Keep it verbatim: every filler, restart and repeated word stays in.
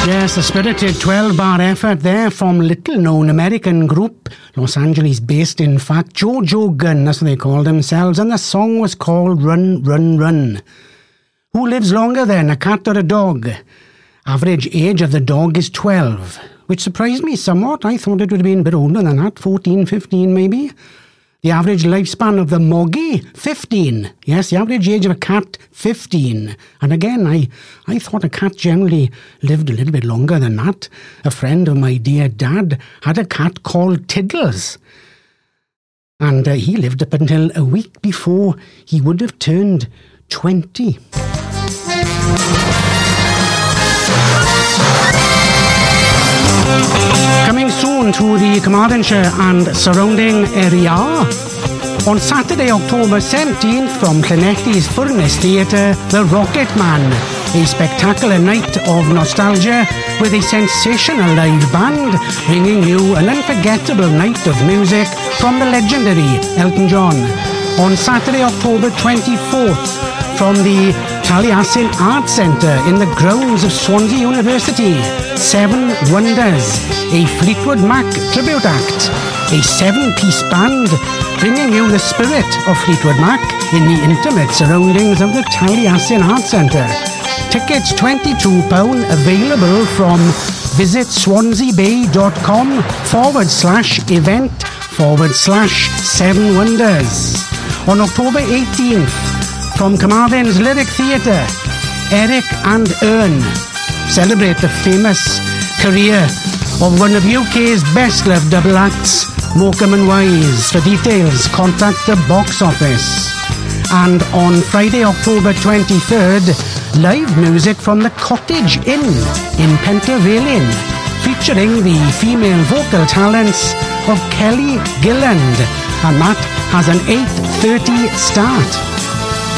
Yes, a spirited twelve-bar effort there from little-known American group, Los Angeles-based, in fact, Jojo Gun, that's what they call themselves, and the song was called Run, Run, Run. Who lives longer then, a cat or a dog? Average age of the dog is twelve, which surprised me somewhat. I thought it would have been a bit older than that, fourteen, fifteen maybe. The average lifespan of the moggy, fifteen. Yes, the average age of a cat, fifteen. And again, I, I thought a cat generally lived a little bit longer than that. A friend of my dear dad had a cat called Tiddles. And uh, he lived up until a week before he would have turned twenty. Coming soon to the Carmarthenshire and surrounding area. On Saturday, October seventeenth, from Llanelli's Furnace Theatre, The Rocket Man, a spectacular night of nostalgia with a sensational live band bringing you an unforgettable night of music from the legendary Elton John. On Saturday, October twenty-fourth, from the Taliesin Arts Centre in the grounds of Swansea University, Seven Wonders, a Fleetwood Mac tribute act, a seven-piece band bringing you the spirit of Fleetwood Mac in the intimate surroundings of the Taliesin Arts Centre. Tickets twenty-two pounds available from visit swansea-bay.com forward slash event forward slash seven wonders. On October eighteenth, from Carmarthen's Lyric Theatre, Eric and Ern celebrate the famous career of one of U K's best-loved double acts, Morecambe and Wise. For details, contact the box office. And on Friday, October twenty-third, live music from the Cottage Inn in Penterfyllin, featuring the female vocal talents of Kelly Gilland, and that has an eight thirty start.